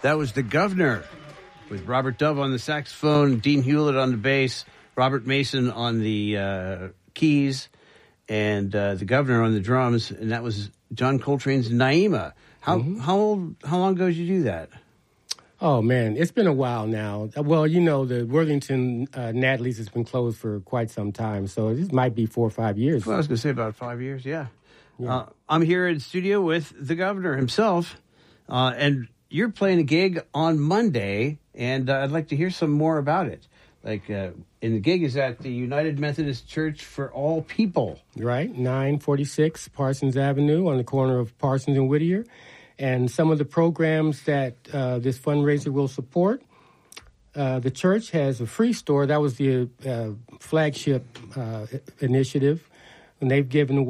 That was The Governor with Robert Dove on the saxophone, Dean Hewlett on the bass, Robert Mason on the keys, and The Governor on the drums. And that was John Coltrane's Naima. How long ago did you do that? Oh, man, it's been a while now. Well, you know, the Worthington Natalie's has been closed for quite some time, so this might be 4 or 5 years. Well, I was going to say about 5 years, yeah. I'm here in the studio with the Governor himself, and you're playing a gig on Monday, and I'd like to hear some more about it. And the gig is at the United Methodist Church for All People. Right, 946 Parsons Avenue on the corner of Parsons and Whittier. And some of the programs that this fundraiser will support, the church has a free store. That was the flagship initiative, and they've given away